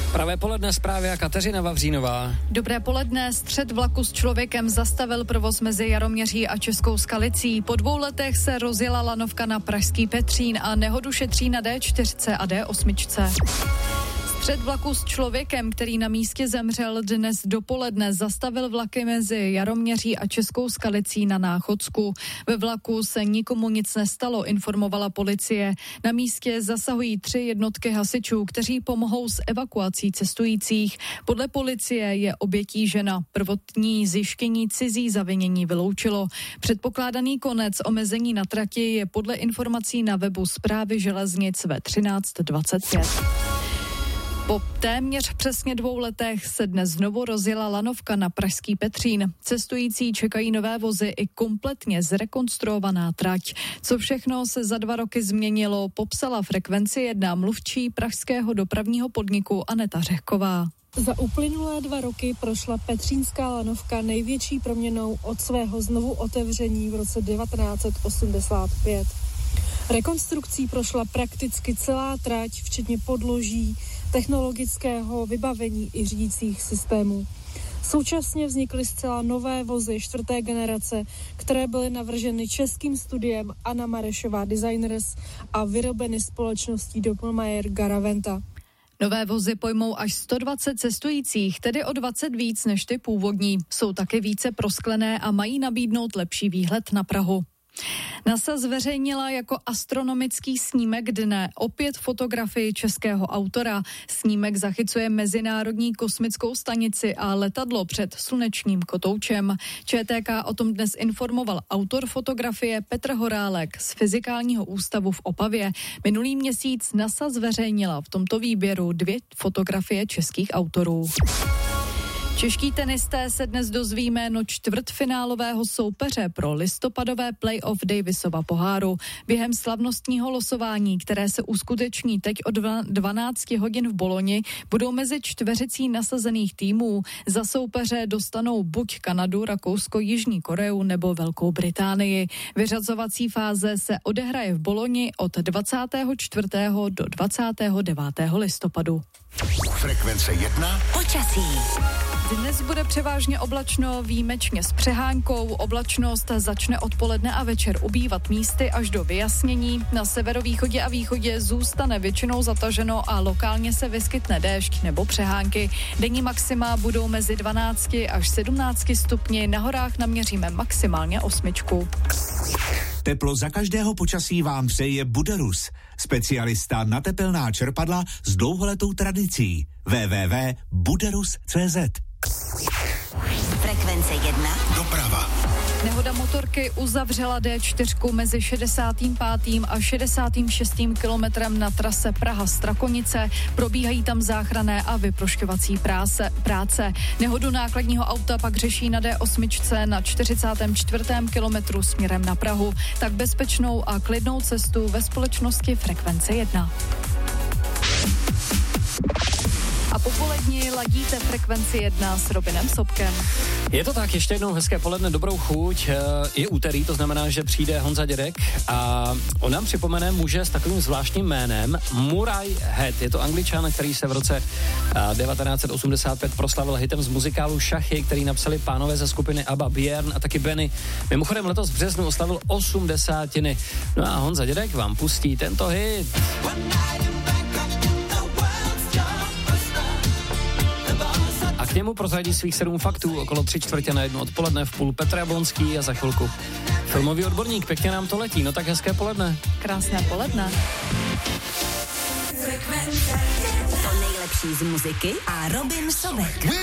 Pravé poledne zprávy a Kateřina Vavřínová. Dobré poledne. Střet vlaku s člověkem zastavil provoz mezi Jaroměří a Českou Skalicí. Po 2 letech se rozjela lanovka na pražský Petřín a nehodu šetří na D4 a D8. Střet vlaku s člověkem, který na místě zemřel dnes dopoledne, zastavil vlaky mezi Jaroměří a Českou Skalicí na Náchodsku. Ve vlaku se nikomu nic nestalo, informovala policie. Na místě zasahují 3 jednotky hasičů, kteří pomohou s evakuací cestujících. Podle policie je obětí žena. Prvotní zjištění cizí zavinění vyloučilo. Předpokládaný konec omezení na trati je podle informací na webu Správy železnic ve 13:25. Po téměř přesně 2 letech se dnes znovu rozjela lanovka na pražský Petřín. Cestující čekají nové vozy i kompletně zrekonstruovaná trať. Co všechno se za 2 roky změnilo, popsala Frekvenci 1 mluvčí pražského dopravního podniku Aneta Řehková. Za uplynulé 2 roky prošla petřínská lanovka největší proměnou od svého znovu otevření v roce 1985. Rekonstrukcí prošla prakticky celá trať, včetně podloží, technologického vybavení i řídících systémů. Současně vznikly zcela nové vozy 4. generace, které byly navrženy českým studiem Anna Marešová Designers a vyrobeny společností Doppelmayr Garaventa. Nové vozy pojmou až 120 cestujících, tedy o 20 víc než ty původní. Jsou také více prosklené a mají nabídnout lepší výhled na Prahu. NASA zveřejnila jako astronomický snímek dne opět fotografii českého autora. Snímek zachycuje Mezinárodní kosmickou stanici a letadlo před slunečním kotoučem. ČTK o tom dnes informoval autor fotografie Petr Horálek z Fyzikálního ústavu v Opavě. Minulý měsíc NASA zveřejnila v tomto výběru 2 fotografie českých autorů. Čeští tenisté se dnes dozví jméno čtvrtfinálového soupeře pro listopadové playoff Davisova poháru. Během slavnostního losování, které se uskuteční teď od 12 hodin v Boloni, budou mezi 4 nasazených týmů. Za soupeře dostanou buď Kanadu, Rakousko, Jižní Koreu nebo Velkou Británii. Vyřazovací fáze se odehraje v Boloni od 24. do 29. listopadu. Frekvence 1. Počasí. Dnes bude převážně oblačno, výjimečně s přehánkou. Oblačnost začne odpoledne a večer ubývat místy až do vyjasnění. Na severovýchodě a východě zůstane většinou zataženo a lokálně se vyskytne déšť nebo přehánky. Denní maxima budou mezi 12 až 17 stupni, na horách naměříme maximálně 8. Teplo za každého počasí vám přeje Buderus, specialista na tepelná čerpadla s dlouholetou tradicí. www.buderus.cz. Frekvence 1. Doprava. Nehoda motorky uzavřela D4 mezi 65. a 66. kilometrem na trase Praha-Strakonice. Probíhají tam záchranné a vyprošťovací práce. Nehodu nákladního auta pak řeší na D8 na 44. kilometru směrem na Prahu. Tak bezpečnou a klidnou cestu ve společnosti Frekvence 1. A popolední ladíte Frekvenci 1 s Robinem Sobkem. Je to tak, ještě jednou hezké poledne, dobrou chuť. Je úterý, to znamená, že přijde Honza Dědek a on nám připomene muže s takovým zvláštním jménem Murray Head. Je to Angličan, který se v roce 1985 proslavil hitem z muzikálu Šachy, který napsali pánové ze skupiny ABBA, Björn a taky Benny. Mimochodem letos v březnu oslavil 80. No a Honza Dědek vám pustí tento hit. A k němu prozradí svých 7 faktů okolo 3/4 odpoledne v půl Petr Jablonský a za chvilku filmový odborník. Pěkně nám to letí, no tak hezké poledne. Krásné poledne. To nejlepší z muziky a Robin Sobek.